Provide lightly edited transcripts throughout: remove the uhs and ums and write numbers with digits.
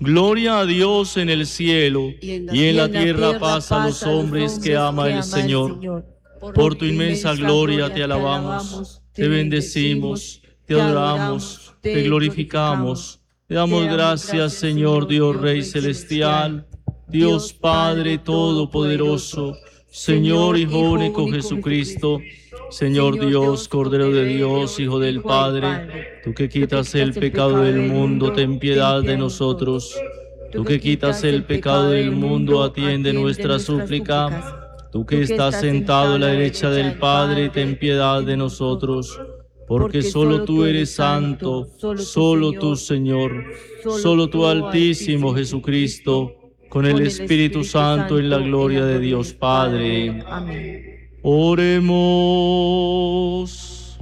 Gloria a Dios en el cielo, y en la tierra paz a los hombres que ama el Señor. Por tu inmensa gloria te alabamos, te bendecimos, te adoramos, te glorificamos. Te damos gracias, Señor Dios Rey Celestial, Dios Padre Todopoderoso, Señor Hijo único Jesucristo, Señor Dios, Cordero de Dios, Hijo del Padre, tú que quitas el pecado del mundo, ten piedad de nosotros. Tú que quitas el pecado del mundo, atiende nuestra súplica. Tú que estás sentado a la derecha del Padre, ten piedad de nosotros. Porque solo tú eres santo, solo tú, Señor, solo tú, Altísimo Jesucristo, con el Espíritu Santo en la gloria de Dios Padre. Amén. Oremos.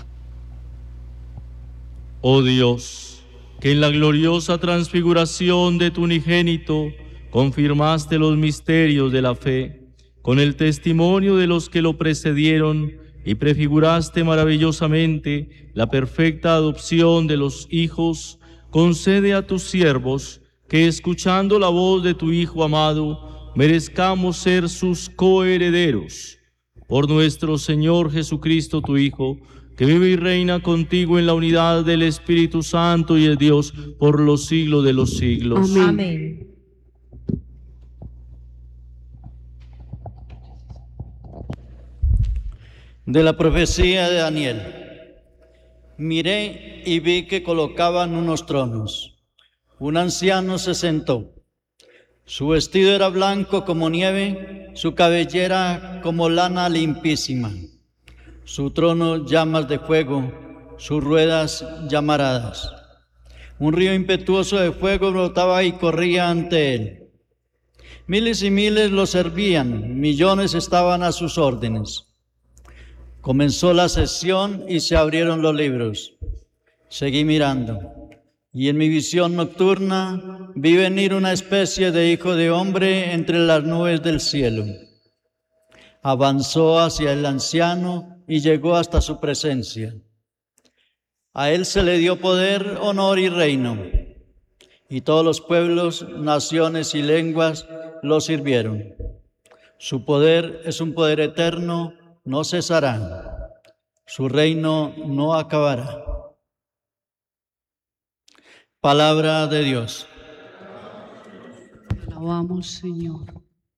Oh Dios, que en la gloriosa transfiguración de tu unigénito confirmaste los misterios de la fe, con el testimonio de los que lo precedieron, y prefiguraste maravillosamente la perfecta adopción de los hijos, concede a tus siervos que, escuchando la voz de tu Hijo amado, merezcamos ser sus coherederos. Por nuestro Señor Jesucristo, tu Hijo, que vive y reina contigo en la unidad del Espíritu Santo y de Dios por los siglos de los siglos. Amén. De la profecía de Daniel. Miré y vi que colocaban unos tronos. Un anciano se sentó. Su vestido era blanco como nieve, su cabellera como lana limpísima. Su trono llamas de fuego, sus ruedas llamaradas. Un río impetuoso de fuego brotaba y corría ante él. Miles y miles lo servían, millones estaban a sus órdenes. Comenzó la sesión y se abrieron los libros. Seguí mirando, y en mi visión nocturna vi venir una especie de hijo de hombre entre las nubes del cielo. Avanzó hacia el anciano y llegó hasta su presencia. A él se le dio poder, honor y reino, y todos los pueblos, naciones y lenguas lo sirvieron. Su poder es un poder eterno, no cesará. Su reino no acabará. Palabra de Dios. Alabamos, Señor.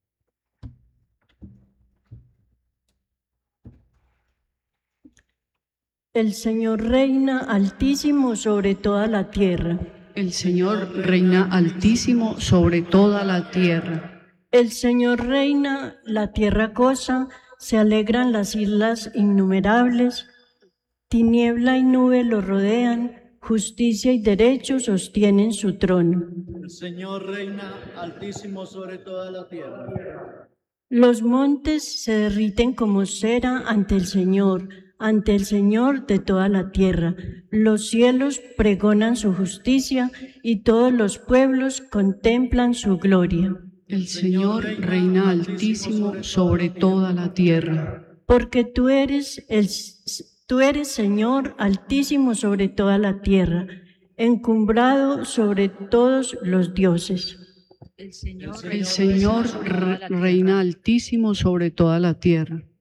El Señor reina altísimo sobre toda la tierra. El Señor reina altísimo sobre toda la tierra. El Señor reina, la tierra goza, se alegran las islas innumerables. Tiniebla y nube lo rodean, justicia y derecho sostienen su trono. El Señor reina altísimo sobre toda la tierra. Los montes se derriten como cera ante el Señor de toda la tierra. Los cielos pregonan su justicia y todos los pueblos contemplan su gloria. El Señor reina altísimo sobre toda la tierra. Porque tú eres, Señor, altísimo sobre toda la tierra, encumbrado sobre todos los dioses. El Señor reina altísimo sobre toda la tierra.